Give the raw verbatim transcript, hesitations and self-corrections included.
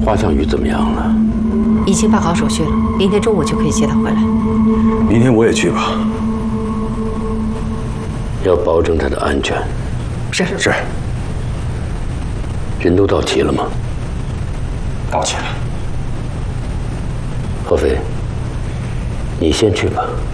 花向宇怎么样了？ 已经办好手续了，明天中午就可以接他回来。 明天我也去吧。 要保证他的安全。 是是。 人都到齐了吗？ 到齐了。 合肥，你先去吧。